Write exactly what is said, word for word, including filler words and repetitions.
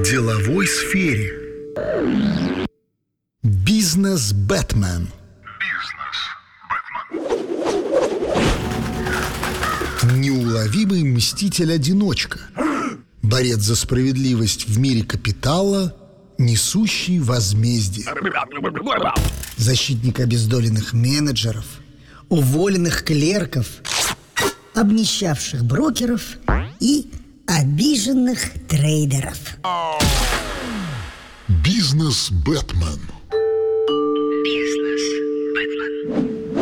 деловой сфере. Бизнес-бэтмен. Неуловимый мститель-одиночка, борец за справедливость в мире капитала, несущий возмездие. Защитник обездоленных менеджеров, уволенных клерков, обнищавших брокеров и обиженных трейдеров. Бизнес-бэтмен.